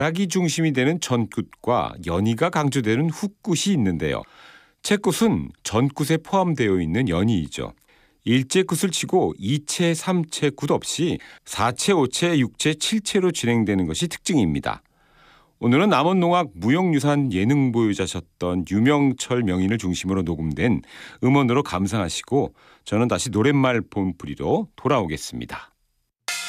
락이 중심이 되는 전굿과 연이가 강조되는 훅굿이 있는데요. 채굿은 전굿에 포함되어 있는 연이이죠. 일제굿을 치고 2채, 3채 굿 없이 4채, 5채, 6채, 7채로 진행되는 것이 특징입니다. 오늘은 남원농악 무형유산 예능 보유자셨던 유명철 명인을 중심으로 녹음된 음원으로 감상하시고 저는 다시 노랫말 본풀이로 돌아오겠습니다.